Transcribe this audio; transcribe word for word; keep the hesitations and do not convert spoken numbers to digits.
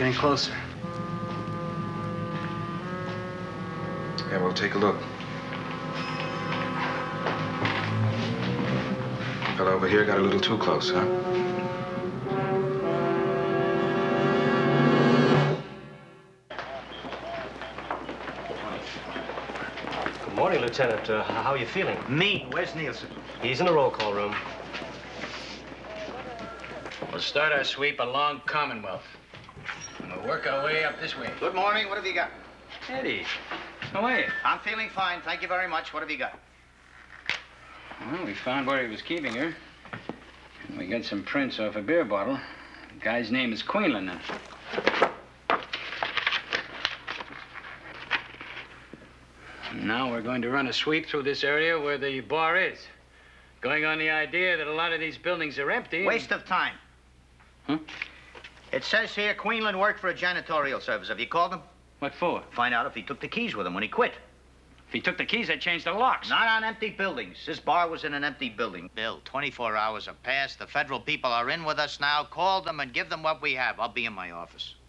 getting closer. Yeah, well, take a look. Fella over here got a little too close, huh? Good morning, Lieutenant. Uh, how are you feeling? Me? Where's Nielsen? He's in the roll call room. We'll start our sweep along Commonwealth. And we'll work our way up this way. Good morning. What have you got? Eddie, how are you? I'm feeling fine. Thank you very much. What have you got? Well, we found where he was keeping her. And we got some prints off a beer bottle. The guy's name is Queenland. And now we're going to run a sweep through this area where the bar is. Going on the idea that a lot of these buildings are empty. Waste of time. Huh? It says here Queenland worked for a janitorial service. Have you called him? What for? Find out if he took the keys with him when he quit. If he took the keys, I'd change the locks. Not on empty buildings. This bar was in an empty building. Bill, twenty-four hours have passed. The federal people are in with us now. Call them and give them what we have. I'll be in my office.